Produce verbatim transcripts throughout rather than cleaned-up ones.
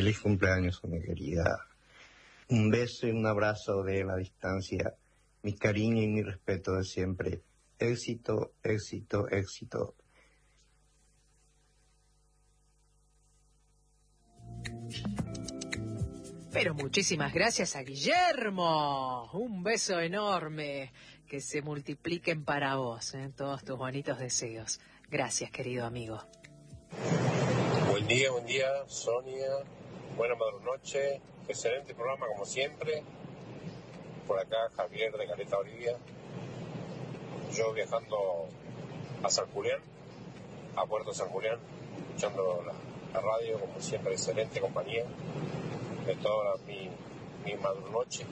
Feliz cumpleaños, mi querida. Un beso y un abrazo de la distancia. Mi cariño y mi respeto de siempre. Éxito, éxito, éxito. Pero muchísimas gracias a Guillermo. Un beso enorme. Que se multipliquen para vos, ¿eh? Todos tus bonitos deseos. Gracias, querido amigo. Buen día, buen día, Sonia. Buena noche. Excelente programa, como siempre. Por acá, Javier de Caleta Olivia. Yo viajando a San Julián, a Puerto San Julián, escuchando la, la radio, como siempre, excelente compañía de toda mi, mi madrunoche.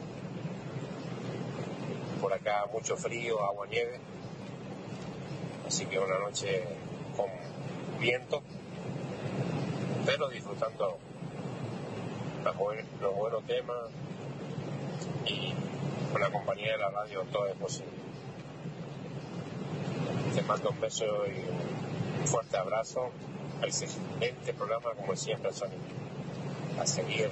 Por acá mucho frío, agua, nieve, así que una noche con viento, pero disfrutando los, los buenos temas y con la compañía de la radio todo es posible. Te mando un beso y un fuerte abrazo. Excelente programa, como siempre, Sony. A seguir.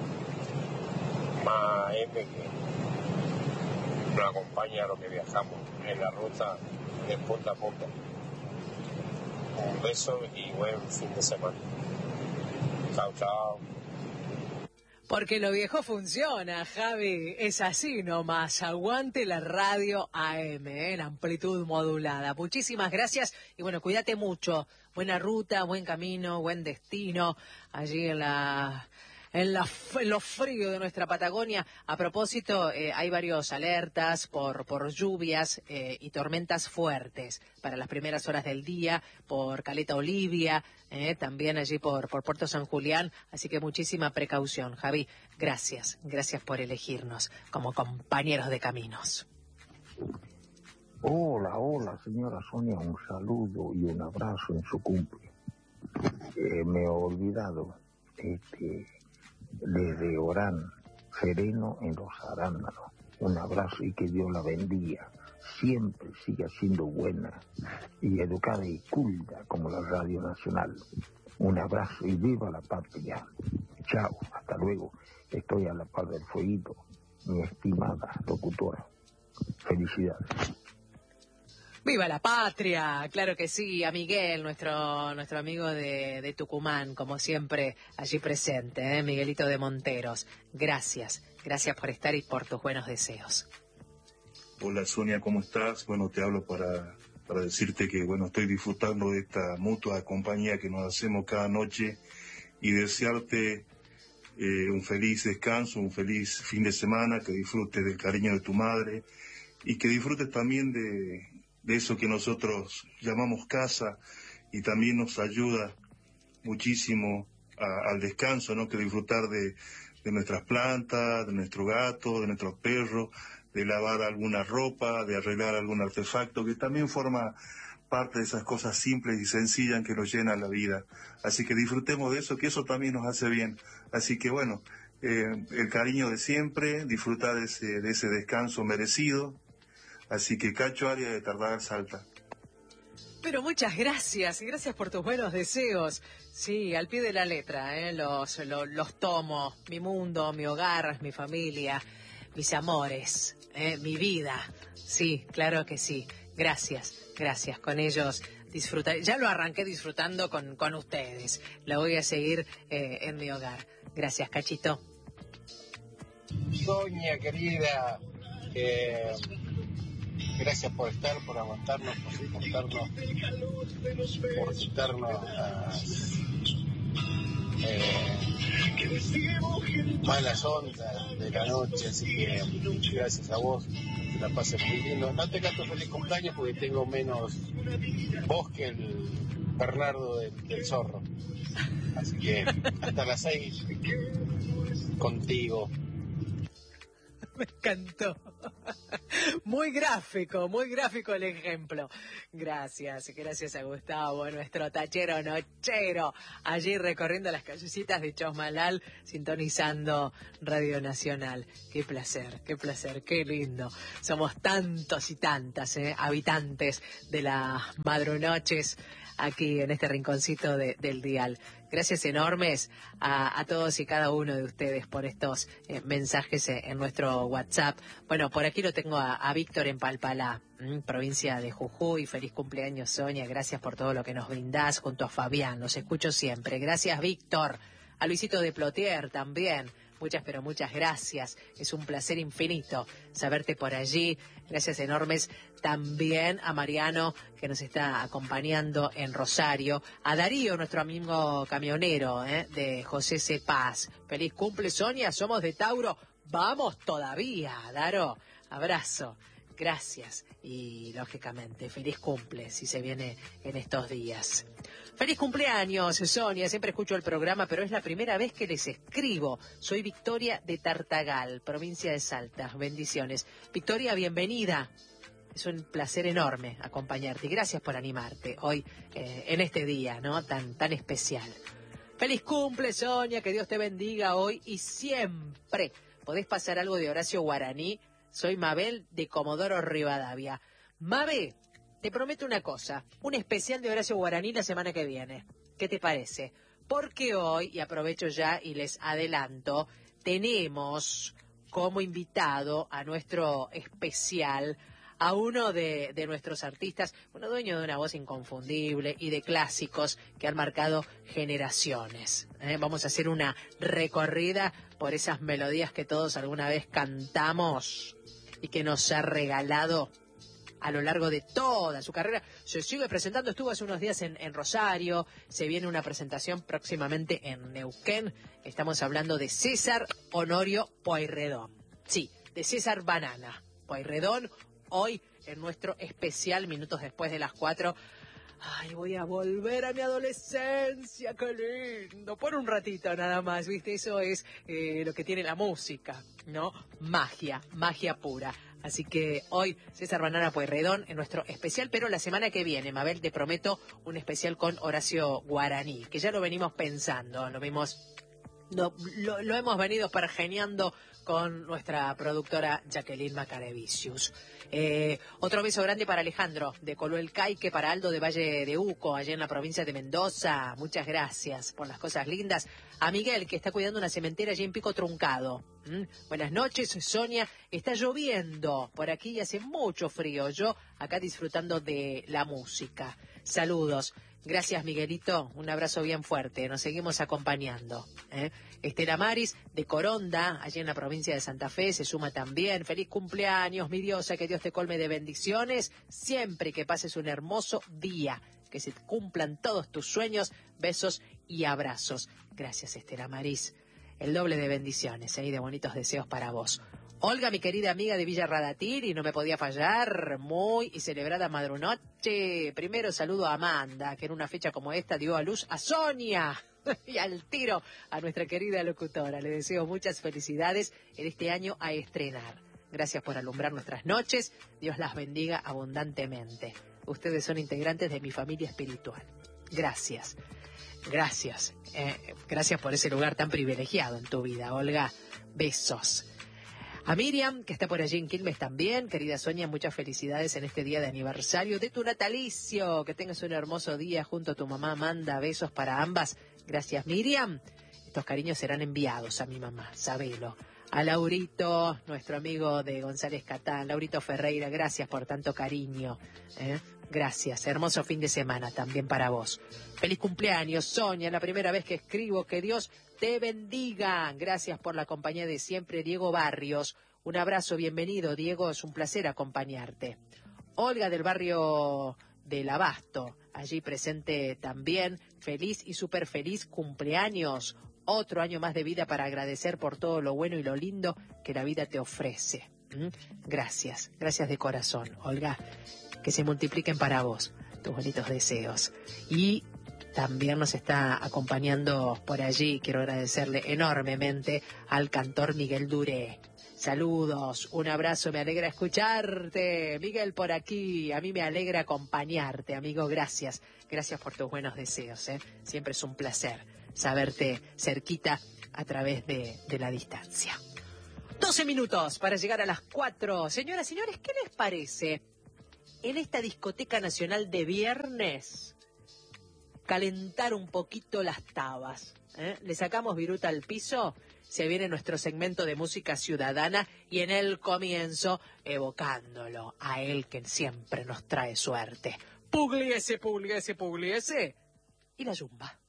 Más M que nos acompaña a lo que viajamos en la ruta de punta a punta. Un beso y buen fin de semana. Chao, chao. Porque lo viejo funciona, Javi. Es así nomás. Aguante la radio A M, ¿eh? En amplitud modulada. Muchísimas gracias. Y bueno, cuídate mucho. Buena ruta, buen camino, buen destino. Allí en la... En, la, en lo frío de nuestra Patagonia. A propósito, eh, hay varios alertas por, por lluvias eh, y tormentas fuertes para las primeras horas del día, por Caleta Olivia, eh, también allí por, por Puerto San Julián. Así que muchísima precaución, Javi. Gracias, gracias por elegirnos como compañeros de caminos. Hola, hola, señora Sonia. Un saludo y un abrazo en su cumple. Eh, me he olvidado este... desde Orán, sereno en los arándanos. Un abrazo y que Dios la bendiga. Siempre siga siendo buena y educada y culta como la Radio Nacional. Un abrazo y viva la patria. Chao, hasta luego. Estoy a la par del fueguito, mi estimada locutora. Felicidades. ¡Viva la patria! Claro que sí, a Miguel, nuestro nuestro amigo de, de Tucumán, como siempre, allí presente, ¿eh? Miguelito de Monteros. Gracias, gracias por estar y por tus buenos deseos. Hola Sonia, ¿cómo estás? Bueno, te hablo para, para decirte que, bueno, estoy disfrutando de esta mutua compañía que nos hacemos cada noche y desearte eh, un feliz descanso, un feliz fin de semana, que disfrutes del cariño de tu madre y que disfrutes también de... de eso que nosotros llamamos casa y también nos ayuda muchísimo a, al descanso, ¿no? Que disfrutar de, de nuestras plantas, de nuestro gato, de nuestros perros, de lavar alguna ropa, de arreglar algún artefacto, que también forma parte de esas cosas simples y sencillas que nos llenan la vida. Así que disfrutemos de eso, que eso también nos hace bien. Así que bueno, eh, el cariño de siempre, disfrutar de ese, de ese descanso merecido. Así que Cacho Arias de Tardar Salta. Pero muchas gracias, y gracias por tus buenos deseos. Sí, al pie de la letra, ¿eh? los, los, los tomo. Mi mundo, mi hogar, mi familia, mis amores, ¿eh? Mi vida. Sí, claro que sí. Gracias, gracias. Con ellos disfrutar. Ya lo arranqué disfrutando con, con ustedes. Lo voy a seguir eh, en mi hogar. Gracias, Cachito. Sonia, querida, eh... gracias por estar, por aguantarnos, por soportarnos, por quitarnos las eh, malas ondas de la noche, así que gracias a vos, que la pases muy lindo. No te canto feliz cumpleaños porque tengo menos voz que el Bernardo del, del Zorro, así que hasta las seis contigo. Me encantó. Muy gráfico, muy gráfico el ejemplo. Gracias, gracias a Gustavo, nuestro tachero nochero, allí recorriendo las callecitas de Chosmalal, sintonizando Radio Nacional. Qué placer, qué placer, qué lindo. Somos tantos y tantas, ¿eh? habitantes de las madrunoches aquí en este rinconcito de, del dial. Gracias enormes a, a todos y cada uno de ustedes por estos eh, mensajes en nuestro WhatsApp. Bueno, por aquí lo tengo a, a Víctor en Palpalá, ¿m? provincia de Jujuy. Feliz cumpleaños, Sonia. Gracias por todo lo que nos brindás junto a Fabián. Los escucho siempre. Gracias, Víctor. A Luisito de Plotier también. Muchas, pero muchas gracias. Es un placer infinito saberte por allí. Gracias enormes también a Mariano, que nos está acompañando en Rosario. A Darío, nuestro amigo camionero, ¿eh? de José C. Paz. Feliz cumple, Sonia. Somos de Tauro. Vamos todavía, Daro. Abrazo. Gracias. Y, lógicamente, feliz cumple si se viene en estos días. Feliz cumpleaños, Sonia. Siempre escucho el programa, pero es la primera vez que les escribo. Soy Victoria de Tartagal, provincia de Salta. Bendiciones. Victoria, bienvenida. Es un placer enorme acompañarte y gracias por animarte hoy eh, en este día, ¿no? Tan, tan especial. Feliz cumple, Sonia. Que Dios te bendiga hoy y siempre. ¿Podés pasar algo de Horacio Guaraní? Soy Mabel de Comodoro Rivadavia. Mabel, te prometo una cosa, un especial de Horacio Guaraní la semana que viene. ¿Qué te parece? Porque hoy, y aprovecho ya y les adelanto, tenemos como invitado a nuestro especial a uno de, de nuestros artistas, bueno, dueño de una voz inconfundible y de clásicos que han marcado generaciones. ¿eh? Vamos a hacer una recorrida por esas melodías que todos alguna vez cantamos y que nos ha regalado a lo largo de toda su carrera. Se sigue presentando, estuvo hace unos días en, en Rosario, se viene una presentación próximamente en Neuquén. Estamos hablando de César Honorio Pueyrredón. Sí, de César Banana Pueyrredón, hoy en nuestro especial Minutos Después de las cuatro. Ay, voy a volver a mi adolescencia, qué lindo, por un ratito nada más, ¿viste? Eso es eh, lo que tiene la música, ¿no? Magia, magia pura. Así que hoy César Banana Pueyrredón en nuestro especial, pero la semana que viene, Mabel, te prometo un especial con Horacio Guaraní, que ya lo venimos pensando, lo vimos, lo, lo, lo hemos venido pergeñando con nuestra productora Jacqueline Macarevicius. Eh, otro beso grande para Alejandro de Coluel Caique, para Aldo de Valle de Uco, allá en la provincia de Mendoza. Muchas gracias por las cosas lindas. A Miguel, que está cuidando una cementera allí en Pico Truncado. ¿Mm? Buenas noches, Sonia. Está lloviendo por aquí y hace mucho frío. Yo acá disfrutando de la música. Saludos. Gracias, Miguelito. Un abrazo bien fuerte. Nos seguimos acompañando. ¿eh? Estela Maris, de Coronda, allí en la provincia de Santa Fe, se suma también. Feliz cumpleaños, mi diosa. Que Dios te colme de bendiciones. Siempre que pases un hermoso día. Que se cumplan todos tus sueños. Besos y abrazos. Gracias, Estela Maris. El doble de bendiciones ¿eh? y de bonitos deseos para vos. Olga, mi querida amiga de Villa Radatiri, no me podía fallar, muy y celebrada madrunoche. Primero saludo a Amanda, que en una fecha como esta dio a luz a Sonia. Y al tiro a nuestra querida locutora. Le deseo muchas felicidades en este año a estrenar. Gracias por alumbrar nuestras noches. Dios las bendiga abundantemente. Ustedes son integrantes de mi familia espiritual. Gracias. Gracias. Eh, gracias por ese lugar tan privilegiado en tu vida, Olga. Besos. A Miriam, que está por allí en Quilmes también. Querida Sonia, muchas felicidades en este día de aniversario de tu natalicio. Que tengas un hermoso día junto a tu mamá Amanda. Besos para ambas. Gracias, Miriam. Estos cariños serán enviados a mi mamá, sabelo. A Laurito, nuestro amigo de González Catán. Laurito Ferreira, gracias por tanto cariño. ¿eh? Gracias. Hermoso fin de semana también para vos. Feliz cumpleaños, Sonia. La primera vez que escribo. Que Dios te bendiga. Gracias por la compañía de siempre, Diego Barrios. Un abrazo, bienvenido, Diego. Es un placer acompañarte. Olga del barrio del Abasto, allí presente también. Feliz y súper feliz cumpleaños. Otro año más de vida para agradecer por todo lo bueno y lo lindo que la vida te ofrece. ¿Mm? Gracias, gracias de corazón, Olga. Que se multipliquen para vos tus bonitos deseos. Y también nos está acompañando por allí, quiero agradecerle enormemente al cantor Miguel Duré. Saludos, un abrazo, me alegra escucharte. Miguel por aquí, a mí me alegra acompañarte, amigo, gracias. Gracias por tus buenos deseos, ¿eh? Siempre es un placer saberte cerquita a través de, de la distancia. doce minutos para llegar a las cuatro. Señoras, señores, ¿qué les parece? En esta discoteca nacional de viernes, calentar un poquito las tabas. ¿eh? Le sacamos viruta al piso, se viene nuestro segmento de música ciudadana y en el comienzo evocándolo a él que siempre nos trae suerte. Pugliese, Pugliese, Pugliese y la yumba.